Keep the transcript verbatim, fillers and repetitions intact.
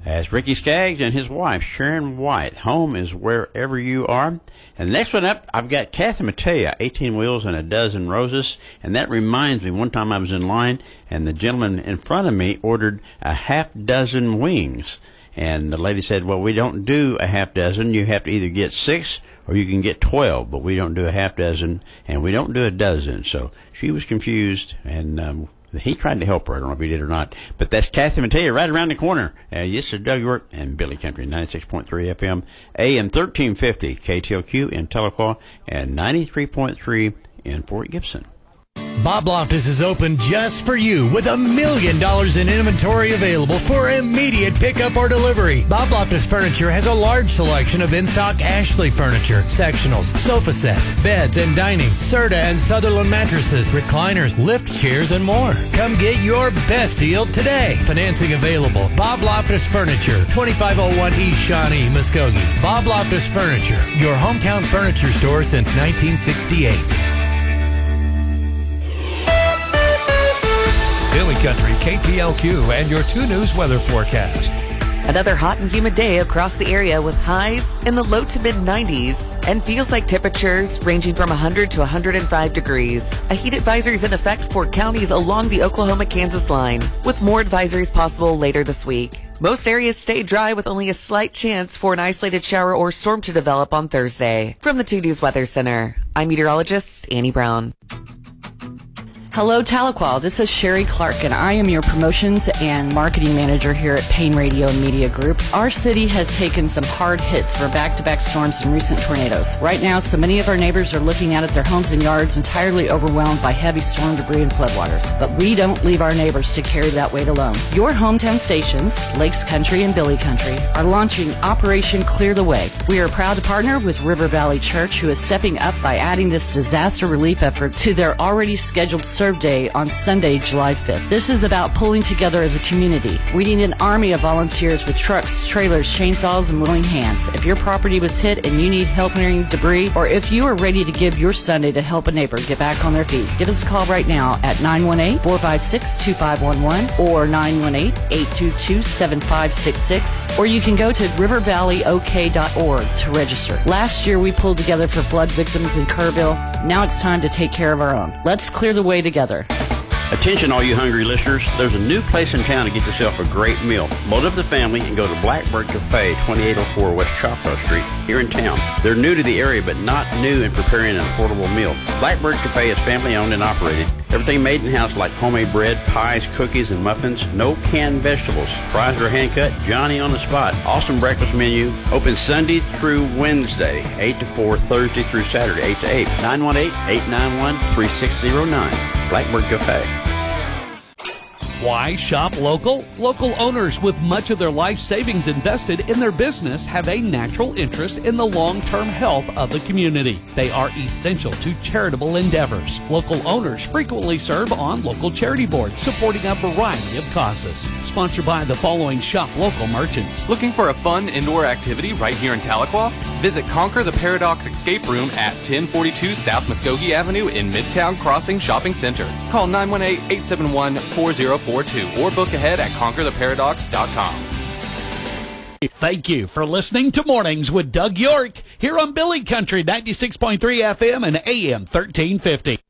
As Ricky Skaggs and his wife, Sharon White. Home is wherever you are. And the next one up, I've got Kathy Mattea, eighteen wheels and a dozen roses. And that reminds me, one time I was in line, and the gentleman in front of me ordered a half dozen wings. And the lady said, well, we don't do a half dozen. You have to either get six or you can get twelve, but we don't do a half dozen, and we don't do a dozen. So she was confused, and um, he tried to help her. I don't know if he did or not. But that's Kathy Mattea right around the corner. Uh, yes, sir, Doug York and Billy Country, ninety-six point three F M, A M thirteen fifty, K T L Q in Tahlequah, and ninety-three point three in Fort Gibson. Bob Loftus is open just for you with a million dollars in inventory available for immediate pickup or delivery. Bob Loftus Furniture has a large selection of in-stock Ashley furniture, sectionals, sofa sets, beds and dining, Serta and Sutherland mattresses, recliners, lift chairs, and more. Come get your best deal today. Financing available. Bob Loftus Furniture, twenty-five oh one East Shawnee, Muskogee. Bob Loftus Furniture, your hometown furniture store since nineteen sixty-eight. Billy Country, K T L Q, and your two News weather forecast. Another hot and humid day across the area with highs in the low to mid nineties and feels like temperatures ranging from one hundred to one hundred five degrees. A heat advisory is in effect for counties along the Oklahoma-Kansas line, with more advisories possible later this week. Most areas stay dry with only a slight chance for an isolated shower or storm to develop on Thursday. From the two News Weather Center, I'm meteorologist Annie Brown. Hello, Tahlequah. This is Sherry Clark, and I am your promotions and marketing manager here at Payne Radio and Media Group. Our city has taken some hard hits for back-to-back storms and recent tornadoes. Right now, so many of our neighbors are looking out at their homes and yards entirely overwhelmed by heavy storm debris and floodwaters. But we don't leave our neighbors to carry that weight alone. Your hometown stations, Lakes Country and Billy Country, are launching Operation Clear the Way. We are proud to partner with River Valley Church, who is stepping up by adding this disaster relief effort to their already scheduled service Day on Sunday, July fifth. This is about pulling together as a community. We need an army of volunteers with trucks, trailers, chainsaws, and willing hands. If your property was hit and you need help clearing debris, or if you are ready to give your Sunday to help a neighbor get back on their feet, give us a call right now at nine one eight, four five six, two five one one or nine one eight, eight two two, seven five six six, or you can go to river valley o k dot org to register. Last year we pulled together for flood victims in Kerrville. Now it's time to take care of our own. Let's clear the way together. Attention all you hungry listeners, there's a new place in town to get yourself a great meal. Load up the family and go to Blackbird Cafe, twenty-eight oh four West Choctaw Street, here in town. They're new to the area, but not new in preparing an affordable meal. Blackbird Cafe is family owned and operated. Everything made in-house like homemade bread, pies, cookies, and muffins. No canned vegetables. Fries are hand-cut, Johnny on the spot. Awesome breakfast menu. Open Sunday through Wednesday, eight to four, Thursday through Saturday, eight to eight. nine one eight, eight nine one, three six zero nine. Blackbird Cafe. Why shop local? Local owners with much of their life savings invested in their business have a natural interest in the long-term health of the community. They are essential to charitable endeavors. Local owners frequently serve on local charity boards supporting a variety of causes. Sponsored by the following shop local merchants. Looking for a fun indoor activity right here in Tahlequah? Visit Conquer the Paradox Escape Room at ten forty-two South Muskogee Avenue in Midtown Crossing Shopping Center. Call nine one eight, eight seven one, four zero four two or book ahead at conquer the paradox dot com. Thank you for listening to Mornings with Doug York here on Billy Country ninety-six point three F M and A M thirteen fifty.